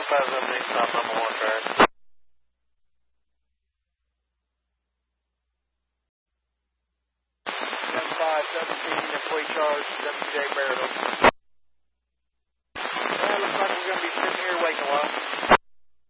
1578, stop number 1 track. 7517, employee charge, WJ Meredith.